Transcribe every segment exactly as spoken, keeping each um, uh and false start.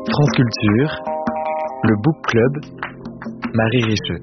France Culture, le Book Club, Marie Richeux.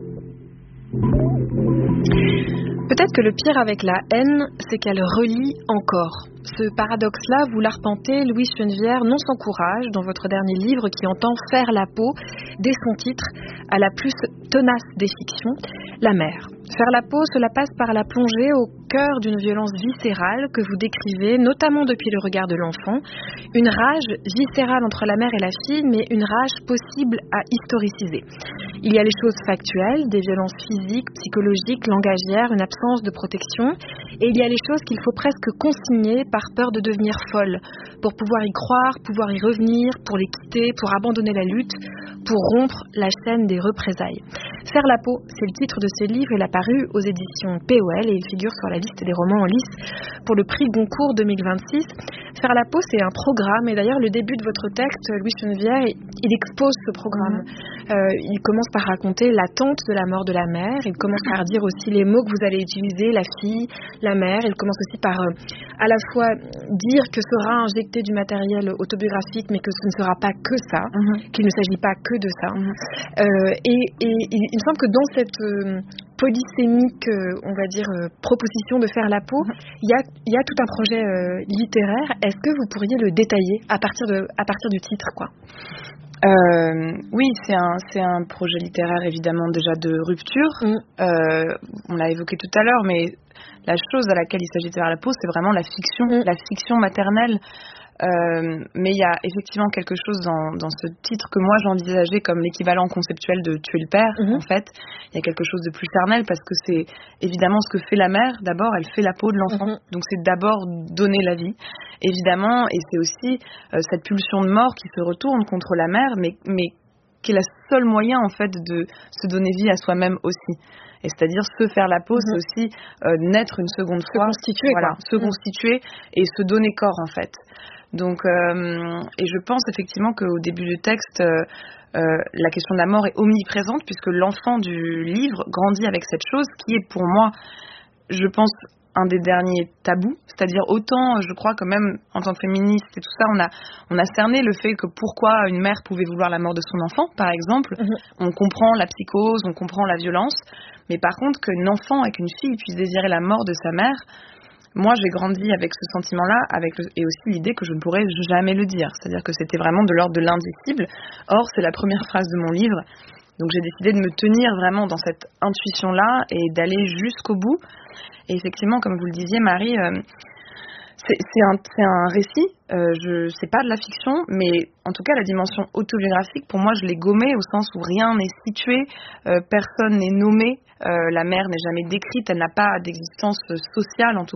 Peut-être que le pire avec la haine, c'est qu'elle relie encore. Ce paradoxe-là, vous l'arpentez, Louise Chenevière, non sans courage, dans votre dernier livre qui entend faire la peau, dès son titre, à la plus tenace des fictions, la mer. Faire la peau, cela passe par la plongée au cœur d'une violence viscérale que vous décrivez, notamment depuis le regard de l'enfant. Une rage viscérale entre la mère et la fille, mais une rage possible à historiciser. Il y a les choses factuelles, des violences physiques, psychologiques, langagières, une absence de protection. Et il y a les choses qu'il faut presque consigner par peur de devenir folle, pour pouvoir y croire, pouvoir y revenir, pour les quitter, pour abandonner la lutte, pour rompre la chaîne des représailles. Faire la peau, c'est le titre de ce livre. Il a paru aux éditions P O L et il figure sur la liste des romans en lice pour le prix Goncourt deux mille vingt-six. Faire la peau, c'est un programme. Et d'ailleurs, le début de votre texte, Louis Chenevière, il expose ce programme. Mmh. Euh, il commence par raconter l'attente de la mort de la mère. Il commence par dire aussi les mots que vous allez utiliser, la fille, la mère. Il commence aussi par euh, à la fois dire que sera injecté du matériel autobiographique, mais que ce ne sera pas que ça, mmh. qu'il ne s'agit pas que de ça. Mmh. Euh, et, et, et il me semble que dans cette euh, polysémique, euh, on va dire, euh, proposition de faire la peau, il y a, il y a tout un projet euh, littéraire. Est-ce que vous pourriez le détailler à partir, de, à partir du titre, quoi ? Euh, oui, c'est un, c'est un projet littéraire évidemment déjà de rupture. Mm. Euh, on l'a évoqué tout à l'heure, mais la chose à laquelle il s'agit de faire la peau, c'est vraiment la fiction, mm. la fiction maternelle. Euh, mais il y a effectivement quelque chose dans, dans ce titre que moi j'envisageais comme l'équivalent conceptuel de tuer le père. Mm-hmm. En fait, il y a quelque chose de plus charnel parce que c'est évidemment ce que fait la mère. D'abord, elle fait la peau de l'enfant, mm-hmm. donc c'est d'abord donner la vie, évidemment, et c'est aussi euh, cette pulsion de mort qui se retourne contre la mère, mais, mais qui est le seul moyen en fait de se donner vie à soi-même aussi. Et c'est-à-dire se faire la peau, mm-hmm. c'est aussi euh, naître une seconde se fois, constituer, voilà, quoi. se mm. constituer et se donner corps en fait. Donc, euh, et je pense effectivement qu'au début du texte, euh, euh, la question de la mort est omniprésente puisque l'enfant du livre grandit avec cette chose qui est pour moi, je pense, un des derniers tabous. C'est-à-dire autant, je crois que même en tant que féministe et tout ça, on a, on a cerné le fait que pourquoi une mère pouvait vouloir la mort de son enfant, par exemple. Mm-hmm. On comprend la psychose, on comprend la violence. Mais par contre, qu'un enfant et qu'une fille puissent désirer la mort de sa mère, moi, j'ai grandi avec ce sentiment-là, avec le, et aussi l'idée que je ne pourrais jamais le dire. C'est-à-dire que c'était vraiment de l'ordre de l'indicible. Or, c'est la première phrase de mon livre. Donc, j'ai décidé de me tenir vraiment dans cette intuition-là et d'aller jusqu'au bout. Et effectivement, comme vous le disiez, Marie, euh, c'est, c'est, un, c'est un récit. Euh, je, c'est pas de la fiction, mais en tout cas, la dimension autobiographique, pour moi, je l'ai gommée au sens où rien n'est situé, euh, personne n'est nommé. Euh, la mère n'est jamais décrite, elle n'a pas d'existence sociale, en tout